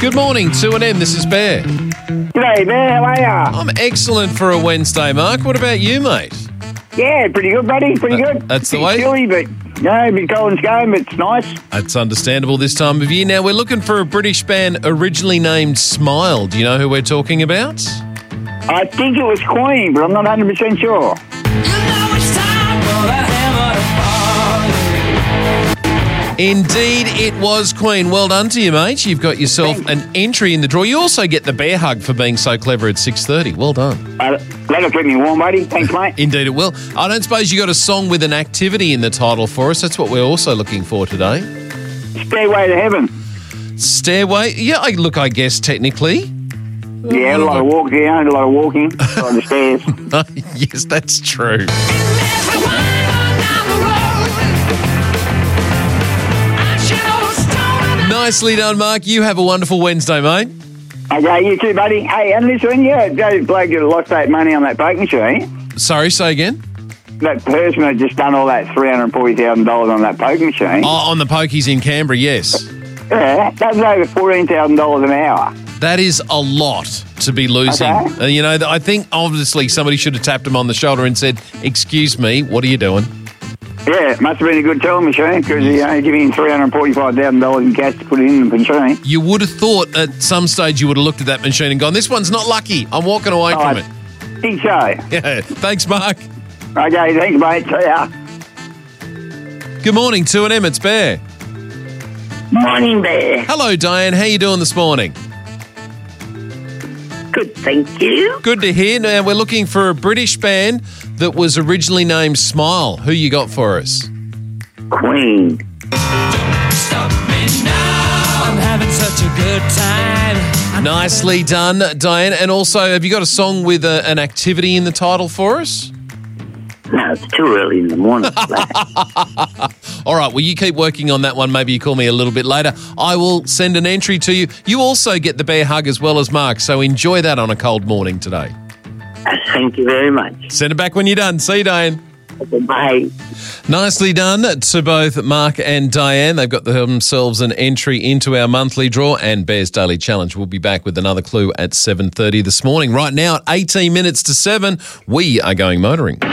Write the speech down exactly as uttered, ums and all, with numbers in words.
Good morning, two and M. This is Bear. G'day, Bear. How are ya? I'm excellent for a Wednesday, Mark. What about you, mate? Yeah, pretty good, buddy. Pretty That- good. that's the Bit way. Chilly, but no, a bit cold and scone, but it's nice. That's understandable this time of year. Now, we're looking for a British band originally named Smile. Do you know who we're talking about? I think it was Queen, but I'm not one hundred percent sure. Indeed, it was Queen. Well done to you, mate. You've got yourself Thanks. an entry in the draw. You also get the bear hug for being so clever at six thirty. Well done. Uh, that'll keep me warm, buddy. Thanks, mate. Indeed, it will. I don't suppose you got a song with an activity in the title for us. That's what we're also looking for today. Stairway to Heaven. Stairway. Yeah, I, look, I guess technically. Yeah, a lot of walking, you know, a lot of walking on the stairs. Yes, that's true. Nicely done, Mark. You have a wonderful Wednesday, mate. Okay, you too, buddy. Hey, and listen, yeah, that bloke that lost that money on that poke machine, Sorry, say again. that person that just done all that three hundred forty thousand dollars on that poke machine, Oh, on the pokies in Canberra, yes. yeah, that's over fourteen thousand dollars an hour. That is a lot to be losing. Okay. Uh, you know, I think obviously somebody should have tapped him on the shoulder and said, "Excuse me, what are you doing?" Yeah, it must have been a good telling machine because you only give him three hundred forty-five thousand dollars in cash to put it in the machine. You would have thought at some stage you would have looked at that machine and gone, "This one's not lucky. I'm walking away Oh, from I it." think so. Yeah. Thanks, Mark. Okay, thanks, mate. See ya. Good morning, two and M. It's Bear. Morning, Bear. Hello, Diane. How you doing this morning? Good, thank you. Good to hear. Now, we're looking for a British band that was originally named Smile. Who you got for us? Queen. Stop me now. I'm having such a good time. Nicely done, Diane. And also, have you got a song with a, an activity in the title for us? No, it's too early in the morning for that. All right, well, you keep working on that one. Maybe you call me a little bit later. I will send an entry to you. You also get the bear hug as well as Mark, so enjoy that on a cold morning today. Thank you very much. Send it back when you're done. See you, Diane. Bye. Nicely done to both Mark and Diane. They've got themselves an entry into our monthly draw, and Bear's Daily Challenge will be back with another clue at seven thirty this morning. Right now, at eighteen minutes to seven, we are going motoring.